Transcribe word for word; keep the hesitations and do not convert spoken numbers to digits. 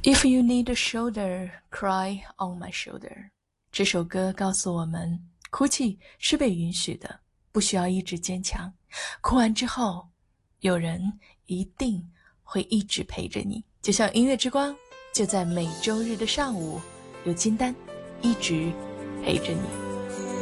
If you need a shoulder, cry on my shoulder. 这首歌告诉我们，哭泣是被允许的，不需要一直坚强。哭完之后，有人一定会一直陪着你。就像音乐之光，就在每周日的上午，有金丹一直陪着你。